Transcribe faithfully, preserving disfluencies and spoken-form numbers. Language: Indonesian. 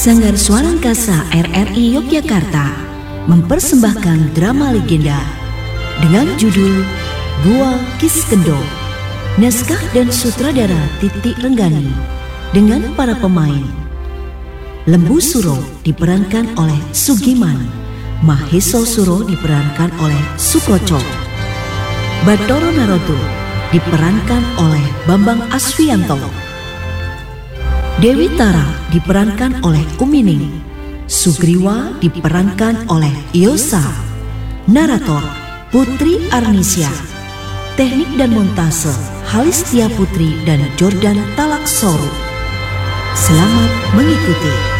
Sanggar Suara Angkasa R R I Yogyakarta mempersembahkan drama legenda dengan judul Gua Kiskendho. Naskah dan sutradara Titi Renggani dengan para pemain: Lembu Suro diperankan oleh Sugiman, Maheso Suro diperankan oleh Sukoco, Bathara Narada diperankan oleh Bambang Asvianto, Dewi Tara diperankan oleh Umining, Sugriwa diperankan oleh Yosa, narator Putri Arnisya, teknik dan montase Halistia Putri dan Jordan Talaksoru. Selamat mengikuti.